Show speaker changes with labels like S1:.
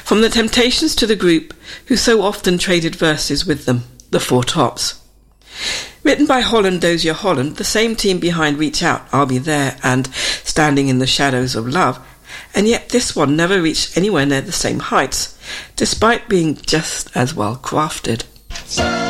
S1: From the Temptations to the group who so often traded verses with them, the Four Tops. Written by Holland Dozier Holland, the same team behind Reach Out, I'll Be There and Standing in the Shadows of Love, and yet this one never reached anywhere near the same heights, despite being just as well crafted.